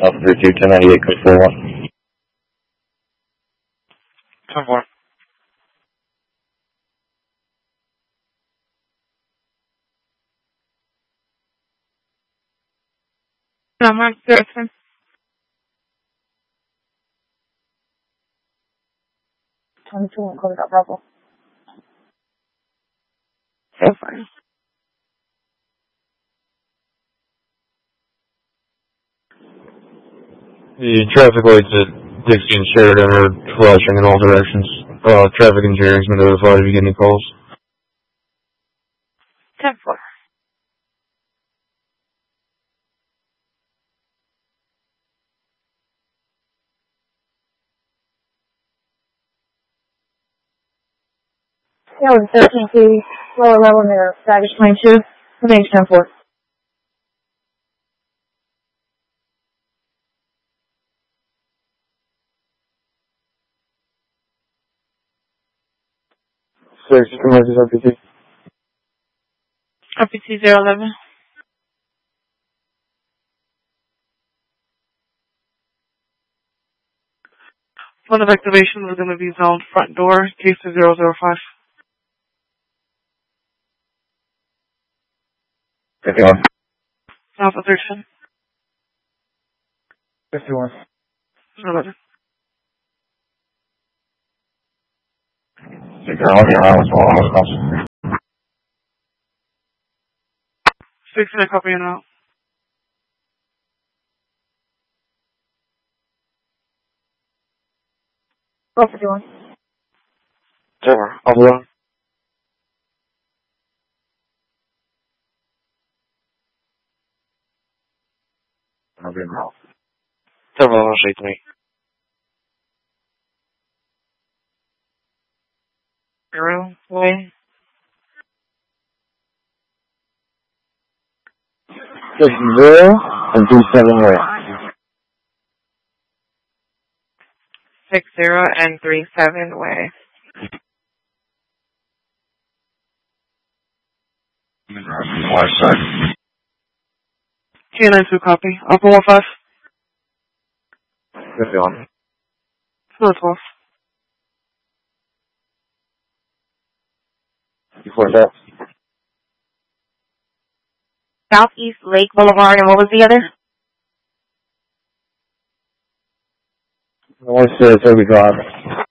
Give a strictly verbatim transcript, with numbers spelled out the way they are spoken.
Alpha three two, ten ninety-eight, code four one. ten four. Number Garrison. twenty-two one, code up Bravo. So fine. The traffic lights at Dixie and Sheridan are flashing in all directions. Uh, traffic engineering's been notified if you get any calls. ten four. Yeah, with thirteen T, lower level near baggage twenty-two, range ten four. Six, emergency R P T. R P T zero eleven. Point of activation is going to be zoned front door, case to zero zero five. fifty-one. Alpha thirteen. fifty-one. eleven. Six, zero, one, zero, one, one, Six and a copy and out. Go fifty-one. Zero. I'll run. I'll be involved. Zero, I'll shake me. Zero. Way. Six, zero, and three, seven, way. Six zero and three seven way. West side. T nine two copy. Alpha one five. fifty-one. Four twelve. Before that. Southeast Lake Boulevard, and what was the other? I want to say Toby Drive.